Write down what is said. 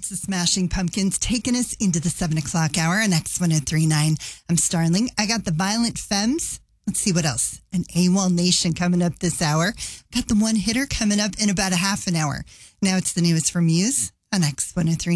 That's the Smashing Pumpkins taking us into the 7 o'clock hour on X1039. I'm Starling. I got the Violent Femmes. Let's see what else. An AWOL Nation coming up this hour. Got the one hitter coming up in about a half an hour. Now it's the newest from Muse on X1039.